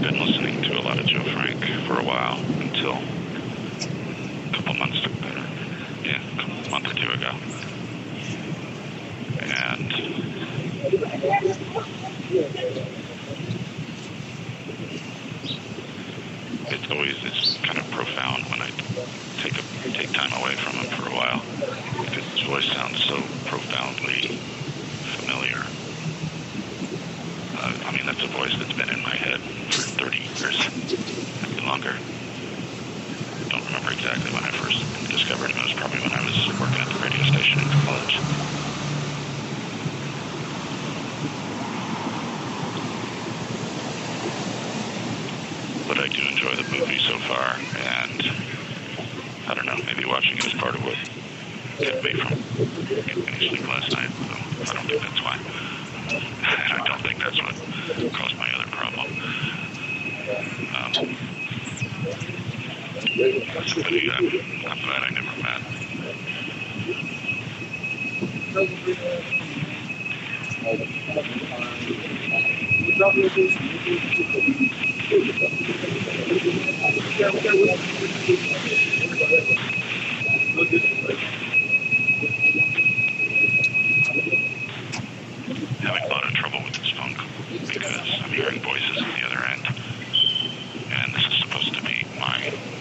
been listening to a lot of Joe Frank for a while until a couple months ago, a month or two ago. And it's kind of profound when I take time away from him for a while, because his voice sounds so profoundly familiar. That's a voice that's been in my head for 30 years, maybe longer. I don't remember exactly when I first discovered him. It was probably when I was working at the radio station in college. But I do enjoy the movie so far, and I don't know, maybe watching it is part of what kept me from getting any sleep last night, so I don't think that's why. And I don't think that's what caused my other problem. Somebody I'm glad I never met. Having a lot of trouble with this phone call because I'm hearing voices at the other end, and this is supposed to be my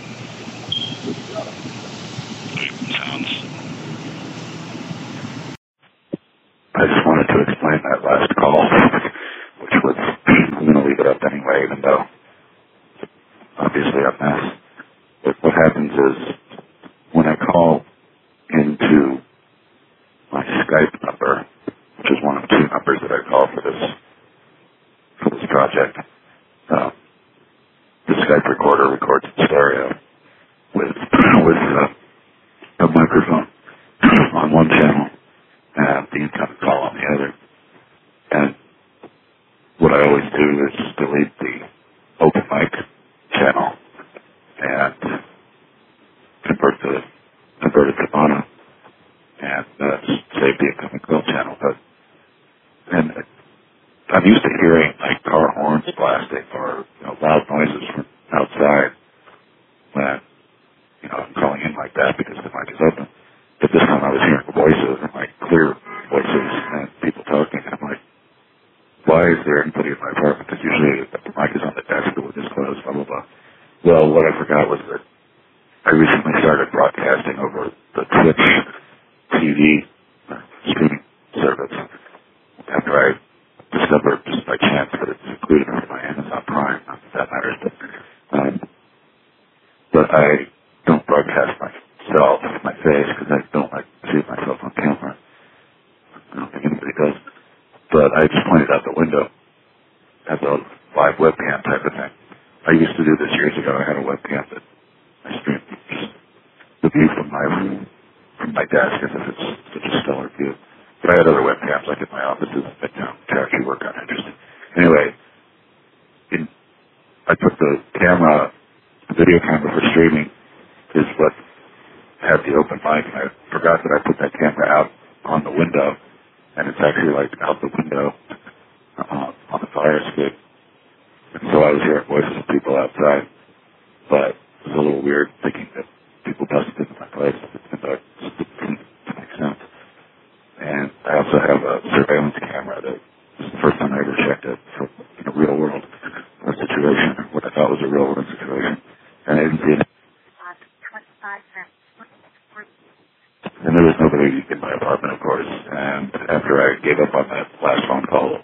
sounds. I just wanted to explain that last call, which was, I'm going to leave it up anyway, even though obviously a mess. But what happens is, when I call into my Skype number, which is one of two numbers that I call for this project, the Skype recorder records in stereo with a microphone on one channel and the incoming call on the other. And what I always do is delete the open mic channel and convert it to mono and save the incoming call channel. And I'm used to hearing like car horns blasting or loud noises from outside when I'm calling in like that because the mic is open. But this time I was hearing voices and like clear voices and people talking, and I'm like, why is there anybody in my apartment? Because usually the mic is on the desk, the window is closed, blah blah blah. Well, what I forgot was that I recently started broadcasting over the Twitch TV streaming service after I discovered just by chance that it's included in my Amazon Prime. Not that that matters, but I don't broadcast myself, my face, because I don't like to see myself on camera. I don't think anybody does. But I just pointed out the window as a live webcam type of thing. I used to do this years ago. I had a webcam that I streamed just the view from my desk as if it's such a stellar view. But I had other webcams, like in my offices in Midtown, to actually work on interesting. Anyway, I put the video camera for streaming is what had the open mic, and I forgot that I put that camera out on the window, and it's actually like out the window on the fire escape. And so I was hearing voices of people outside, but it was a little weird thinking that people busted into my place. It didn't make sense. And I also have a surveillance camera that was the first time I ever checked it in a real world situation, what I thought was a real world situation. And I didn't see it. And there was nobody in my apartment, of course. And after I gave up on that last phone call